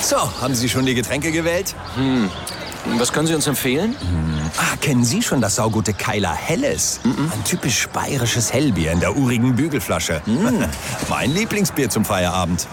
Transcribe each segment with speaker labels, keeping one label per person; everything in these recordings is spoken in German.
Speaker 1: So, haben Sie schon die Getränke gewählt?
Speaker 2: Was können Sie uns empfehlen?
Speaker 1: Kennen Sie schon das saugute Keiler Helles? Ein typisch bayerisches Hellbier in der urigen Bügelflasche. Mein Lieblingsbier zum Feierabend.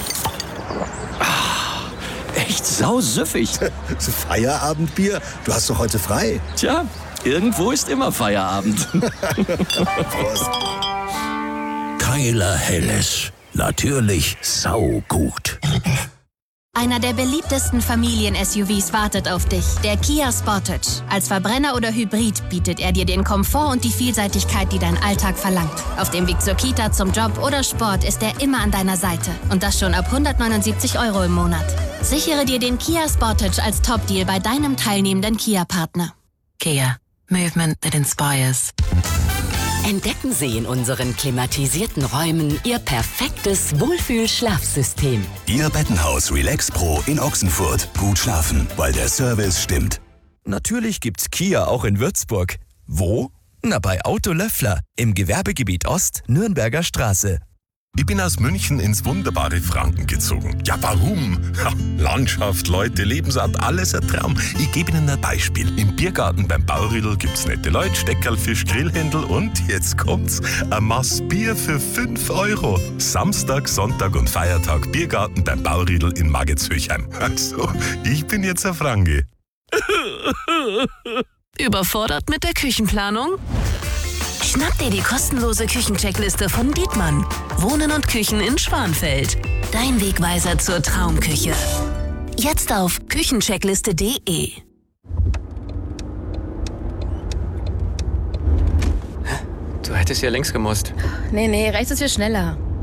Speaker 2: Echt sausüffig.
Speaker 3: Feierabendbier? Du hast doch heute frei.
Speaker 2: Tja, irgendwo ist immer Feierabend.
Speaker 3: Prost.
Speaker 4: Keiler Helles. Natürlich saugut.
Speaker 5: Einer der beliebtesten Familien-SUVs wartet auf dich, der Kia Sportage. Als Verbrenner oder Hybrid bietet er dir den Komfort und die Vielseitigkeit, die dein Alltag verlangt. Auf dem Weg zur Kita, zum Job oder Sport ist er immer an deiner Seite. Und das schon ab 179 € im Monat. Sichere dir den Kia Sportage als Top-Deal bei deinem teilnehmenden Kia-Partner.
Speaker 6: Kia. Movement that inspires.
Speaker 7: Entdecken Sie in unseren klimatisierten Räumen Ihr perfektes Wohlfühl-Schlafsystem.
Speaker 4: Ihr Bettenhaus Relax Pro in Ochsenfurt. Gut schlafen, weil der Service stimmt.
Speaker 8: Natürlich gibt's Kia auch in Würzburg. Wo? Na, bei Auto Löffler im Gewerbegebiet Ost, Nürnberger Straße.
Speaker 9: Ich bin aus München ins wunderbare Franken gezogen. Ja, warum? Landschaft, Leute, Lebensart, alles ein Traum. Ich gebe Ihnen ein Beispiel. Im Biergarten beim Bauriedl gibt's nette Leute, Steckerl, Fisch, Grillhändel und jetzt kommt's, ein Maß Bier für 5 €. Samstag, Sonntag und Feiertag Biergarten beim Bauriedl in Maggitzhöchheim. Also, ich bin jetzt ein Franke.
Speaker 6: Überfordert mit der Küchenplanung? Schnapp dir die kostenlose Küchencheckliste von Dietmann. Wohnen und Küchen in Schwanfeld. Dein Wegweiser zur Traumküche. Jetzt auf küchencheckliste.de.
Speaker 2: Du hättest ja längst gemusst.
Speaker 10: Nee, rechts ist viel schneller.